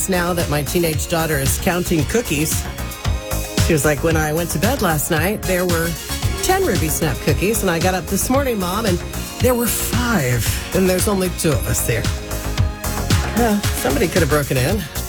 Now that my teenage daughter is counting cookies. She was like, when I went to bed last night, there were 10 Ruby Snap cookies, and I got up this morning, Mom, and there were 5, and there's only 2 of us there. Somebody could have broken in.